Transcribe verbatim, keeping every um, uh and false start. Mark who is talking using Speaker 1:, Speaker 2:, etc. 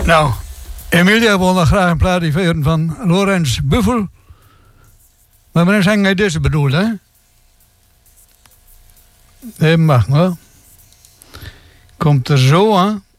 Speaker 1: Nou, Emilia wil nog graag een plaatje veren van Lorenz Buffel. Maar wanneer zijn jij deze bedoeld, hè? Dat mag wel. Komt er zo aan.